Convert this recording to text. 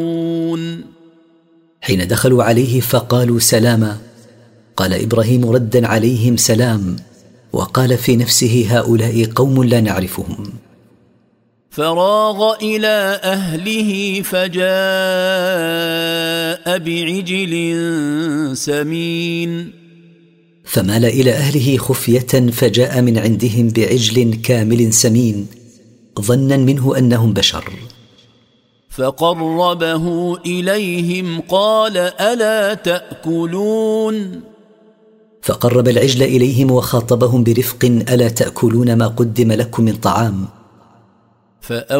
حين دخلوا عليه فقالوا سلاما، قال إبراهيم ردا عليهم سلام، وقال في نفسه هؤلاء قوم لا نعرفهم. فراغ إلى أهله فجاء بعجل سمين. فمال إلى أهله خفية فجاء من عندهم بعجل كامل سمين، ظنا منه أنهم بشر. فقربه إليهم قال ألا تأكلون. فقرب العجل إليهم وخاطبهم برفق: ألا تأكلون ما قدم لكم من طعام؟